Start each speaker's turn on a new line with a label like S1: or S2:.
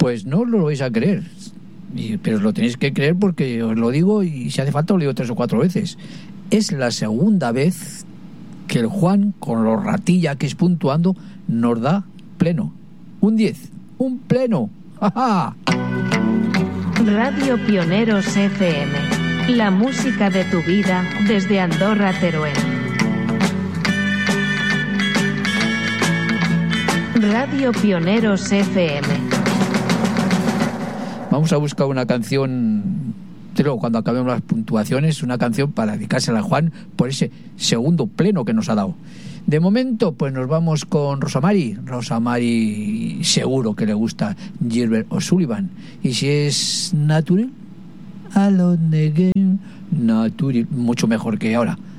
S1: Pues no lo vais a creer, pero os lo tenéis que creer porque os lo digo y si hace falta os lo digo 3 o 4 veces. Es la segunda vez que el Juan, con lo ratilla que es puntuando, nos da pleno. Un 10, un pleno. ¡Ja, ja!
S2: Radio Pioneros FM, la música de tu vida desde Andorra, Teruel. Radio Pioneros FM.
S1: Vamos a buscar una canción, luego cuando acabemos las puntuaciones, una canción para dedicársela a Juan por ese segundo pleno que nos ha dado. De momento, pues nos vamos con Rosamari. Rosamari seguro que le gusta Gilbert O'Sullivan. Y si es Natural, Alone Again, Natural, mucho mejor que ahora.